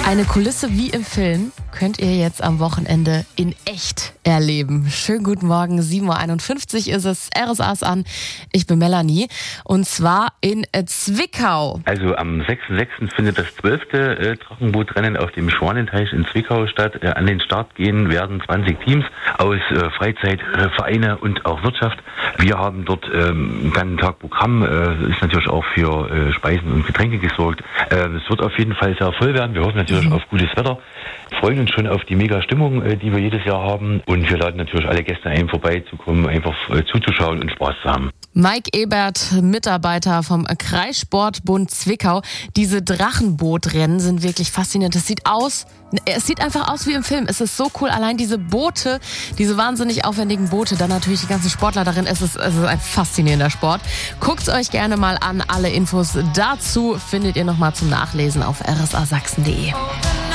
Eine Kulisse wie im Film könnt ihr jetzt am Wochenende in echt erleben. Schönen guten Morgen, 7.51 Uhr ist es, RSA ist an. Ich bin Melanie und zwar in Zwickau. Also am 6.6. findet das 12. Drachenbootrennen auf dem Schwanenteich in Zwickau statt. An den Start gehen werden 20 Teams aus Freizeit, Vereine und auch Wirtschaft. Wir haben dort einen ganzen Tag Programm, ist natürlich auch für Speisen und Getränke gesorgt. Es wird auf jeden Fall sehr voll werden. Wir hoffen natürlich auf gutes Wetter. Freuen uns schon auf die Mega-Stimmung, die wir jedes Jahr haben. Und wir laden natürlich alle Gäste ein, vorbeizukommen, einfach zuzuschauen und Spaß zu haben. Mike Ebert, Mitarbeiter vom Kreissportbund Zwickau. Diese Drachenbootrennen sind wirklich faszinierend. Es sieht einfach aus wie im Film. Es ist so cool. Allein diese Boote, diese wahnsinnig aufwendigen Boote, dann natürlich die ganzen Sportler darin. Es ist ein faszinierender Sport. Guckt euch gerne mal an. Alle Infos dazu findet ihr nochmal zum Nachlesen auf rsasachsen.de.